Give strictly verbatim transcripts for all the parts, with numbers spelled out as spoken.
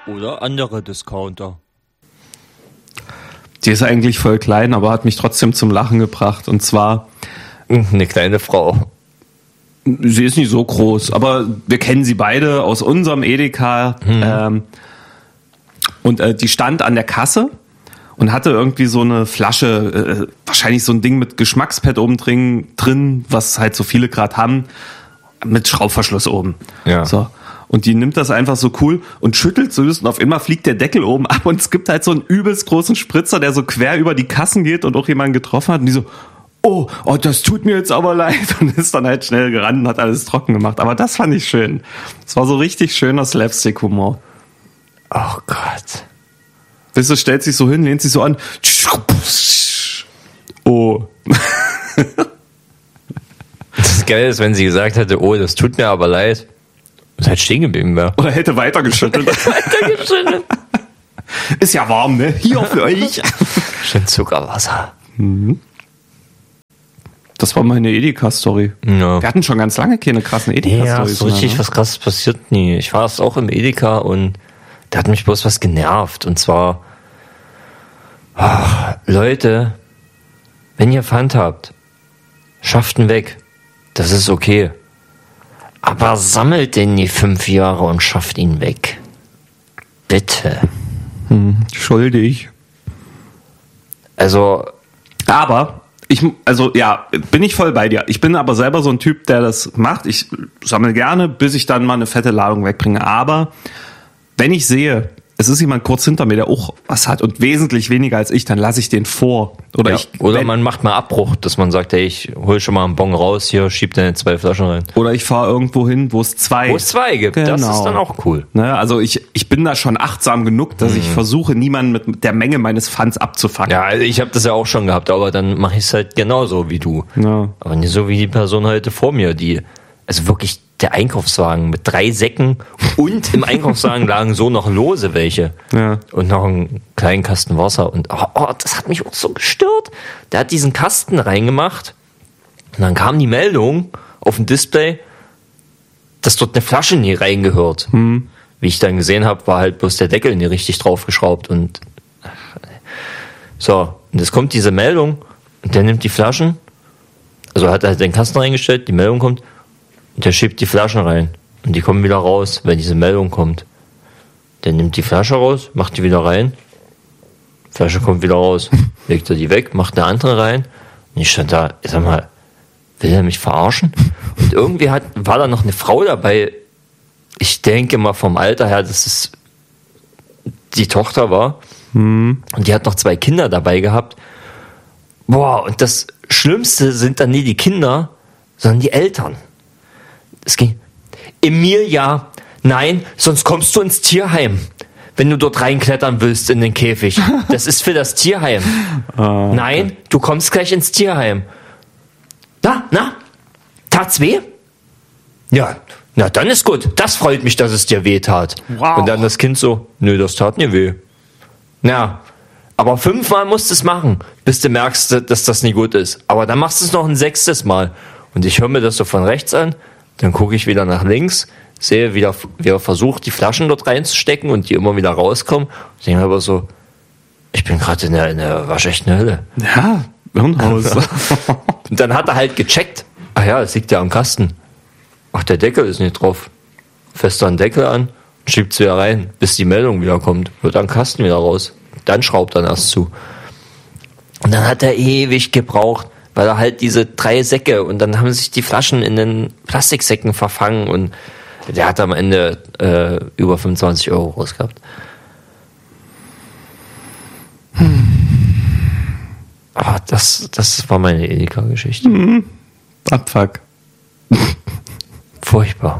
Oder andere Discounter. Die ist eigentlich voll klein, aber hat mich trotzdem zum Lachen gebracht. Und zwar... Eine kleine Frau. Sie ist nicht so groß, aber wir kennen sie beide aus unserem Edeka. Hm. Ähm, und äh, die stand an der Kasse und hatte irgendwie so eine Flasche, äh, wahrscheinlich so ein Ding mit Geschmackspad oben drin, drin, was halt so viele gerade haben, mit Schraubverschluss oben. Ja. So. Und die nimmt das einfach so cool und schüttelt so und auf einmal fliegt der Deckel oben ab und es gibt halt so einen übelst großen Spritzer, der so quer über die Kassen geht und auch jemanden getroffen hat und die so, oh, oh, das tut mir jetzt aber leid und ist dann halt schnell gerannt und hat alles trocken gemacht. Aber das fand ich schön. Das war so richtig schöner Slapstick-Humor. Oh Gott. Weißt du, stellt sich so hin, lehnt sich so an. Oh. Das Geile ist, wenn sie gesagt hätte, oh, das tut mir aber leid. Und halt stehen geblieben wäre. Oder hätte weitergeschüttelt. weitergeschüttelt. Ist ja warm, ne? Hier für euch. Schön Zuckerwasser. Mhm. Das war meine Edeka-Story. Ja. Wir hatten schon ganz lange keine krassen Edeka-Storys. Ja, so richtig mehr, ne? Was krasses passiert nie. Ich war erst auch im Edeka und da hat mich bloß was genervt. Und zwar, ach, Leute, wenn ihr Pfand habt, schafft ihn weg. Das ist okay. Aber sammelt den die fünf Jahre und schafft ihn weg. Bitte. Hm, schuldig. Also, aber... Ich, also ja, bin ich voll bei dir. Ich bin aber selber so ein Typ, der das macht. Ich sammle gerne, bis ich dann mal eine fette Ladung wegbringe. Aber wenn ich sehe, es ist jemand kurz hinter mir, der auch was hat und wesentlich weniger als ich, dann lasse ich den vor. Oder, ja, ich, oder wenn, man macht mal Abbruch, dass man sagt, ey, ich hol schon mal einen Bon raus, hier, schieb deine zwei Flaschen rein. Oder ich fahre irgendwo hin, wo es zwei Wo es zwei gibt, genau. Das ist dann auch cool. Ne, also ich, ich bin da schon achtsam genug, dass mhm. ich versuche, niemanden mit der Menge meines Pfands abzufangen. Ja, ich habe das ja auch schon gehabt, aber dann mache ich es halt genauso wie du. Ja. Aber nicht so wie die Person heute vor mir, die, also wirklich der Einkaufswagen mit drei Säcken und im Einkaufswagen lagen so noch lose welche. Ja. Und noch einen kleinen Kasten Wasser. Und oh, oh, das hat mich auch so gestört. Der hat diesen Kasten reingemacht und dann kam die Meldung auf dem Display, dass dort eine Flasche nie reingehört. Hm. Wie ich dann gesehen habe, war halt bloß der Deckel nie richtig draufgeschraubt. Und so, und jetzt kommt diese Meldung und der nimmt die Flaschen, also hat er halt den Kasten reingestellt, die Meldung kommt, und der schiebt die Flaschen rein. Und die kommen wieder raus, wenn diese Meldung kommt. Der nimmt die Flasche raus, macht die wieder rein. Flasche kommt wieder raus. Legt er die weg, macht eine andere rein. Und ich stand da, ich sag mal, will er mich verarschen? Und irgendwie hat, war da noch eine Frau dabei. Ich denke mal vom Alter her, dass es die Tochter war. Hm. Und die hat noch zwei Kinder dabei gehabt. Boah, und das Schlimmste sind dann nie die Kinder, sondern die Eltern. Es ging. Emilia, nein, sonst kommst du ins Tierheim, wenn du dort reinklettern willst in den Käfig. Das ist für das Tierheim. Oh, nein, okay. Du kommst gleich ins Tierheim. Na, na, tat's weh? Ja, na dann ist gut. Das freut mich, dass es dir weh tat. Wow. Und dann das Kind so, nö, das tat mir weh. Na, aber fünfmal musst du es machen, bis du merkst, dass das nicht gut ist. Aber dann machst du es noch ein sechstes Mal. Und ich höre mir das so von rechts an. Dann gucke ich wieder nach links, sehe, wie er, wie er versucht, die Flaschen dort reinzustecken und die immer wieder rauskommen. Ich denke aber so, ich bin gerade in der, in der waschechten Hölle. Ja, Hirnhaus. Und dann hat er halt gecheckt. Ach ja, es liegt ja am Kasten. Ach, der Deckel ist nicht drauf. Fester einen Deckel an und schiebt sie wieder rein, bis die Meldung wieder kommt. Wird am Kasten wieder raus. Dann schraubt er erst zu. Und dann hat er ewig gebraucht, weil er halt diese drei Säcke und dann haben sich die Flaschen in den Plastiksäcken verfangen und der hat am Ende äh, über fünfundzwanzig Euro rausgehabt. Hm. Ah, das, das war meine Edeka-Geschichte. Mhm. Abfuck. Furchtbar.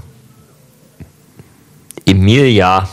Emilia.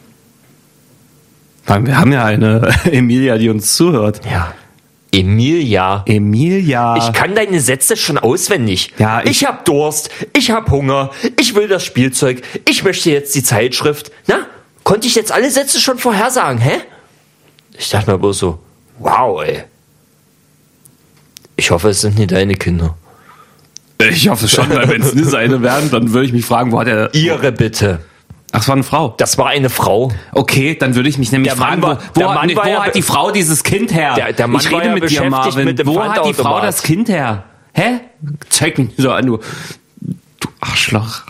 Wir haben ja eine Emilia, die uns zuhört. Ja. Emilia. Emilia. Ich kann deine Sätze schon auswendig. Ja, ich, ich hab Durst, ich hab Hunger, ich will das Spielzeug, ich möchte jetzt die Zeitschrift. Na, konnte ich jetzt alle Sätze schon vorhersagen, hä? Ich dachte mir bloß so, wow, ey. Ich hoffe, es sind nicht deine Kinder. Ich hoffe schon, weil wenn es nicht seine wären, dann würde ich mich fragen, wo hat er... Ihre bitte. Ach, es war eine Frau. Das war eine Frau. Okay, dann würde ich mich nämlich Der Mann fragen, war- wo, der wo, Mann nee, war wo ja hat be- die Frau dieses Kind her? Der- der Mann ich war rede ja mit dir, beschäftigt Marvin. mit dem Wo hat die Frau Pfandautomat. das Kind her? Hä? Zeig mich so an, du, du Arschloch.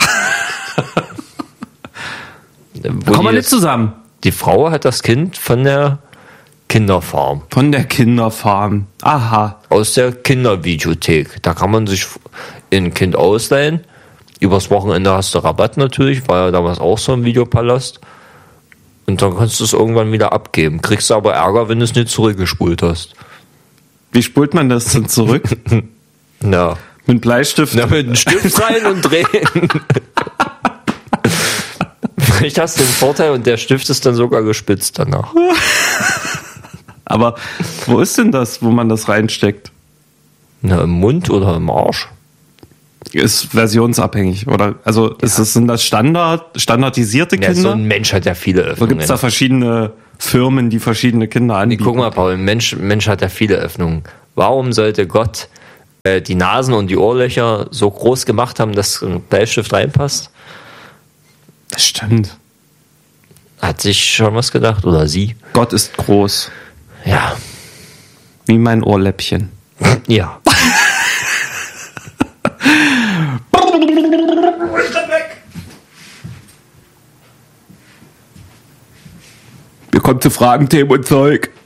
Wo Kommen wir die, nicht zusammen. die Frau hat das Kind von der Kinderfarm, Von der Kinderfarm. Aha. aus der Kindervideothek. Da kann man sich ein Kind ausleihen. Übers Wochenende hast du Rabatt natürlich, war ja damals auch so ein Videopalast. Und dann kannst du es irgendwann wieder abgeben. Kriegst du aber Ärger, wenn du es nicht zurückgespult hast. Wie spult man das denn zurück? Ja. Mit einem Bleistift? Na, mit einem Stift rein und drehen. Vielleicht hast du den Vorteil und der Stift ist dann sogar gespitzt danach. Aber wo ist denn das, wo man das reinsteckt? Na, im Mund oder im Arsch? Ist versionsabhängig, oder? Also ist das, sind das Standard, standardisierte Ja, Kinder? so ein Mensch hat ja viele Oder Öffnungen. gibt es da verschiedene Firmen, die verschiedene Kinder anbieten? Guck mal, Paul, ein Mensch, ein Mensch hat ja viele Öffnungen. Warum sollte Gott äh, die Nasen und die Ohrlöcher so groß gemacht haben, dass ein Bleistift reinpasst? Das stimmt. Hat sich schon was gedacht, oder sie? Gott ist groß. Ja. Wie mein Ohrläppchen. Ja. Wir kommen zu Fragen, Themen und Zeug.